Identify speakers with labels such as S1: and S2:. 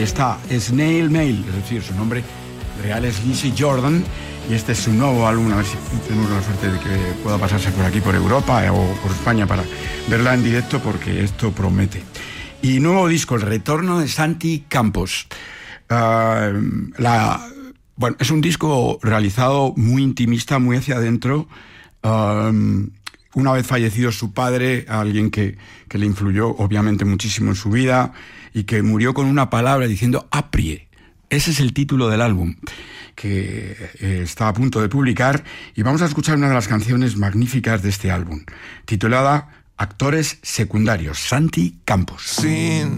S1: está Snail Mail, es decir, su nombre real es Lindsey Jordan, y este es su nuevo álbum. A ver si tenemos la suerte de que pueda pasarse por aquí, por Europa o por España, para verla en directo, porque esto promete. Y nuevo disco, el retorno de Santi Campos. Bueno, es un disco realizado muy intimista, muy hacia adentro. Una vez fallecido su padre, alguien que le influyó obviamente muchísimo en su vida y que murió con una palabra diciendo "aprie". Ese es el título del álbum, que está a punto de publicar, y vamos a escuchar una de las canciones magníficas de este álbum, titulada Actores secundarios, Santi Campos.
S2: Sin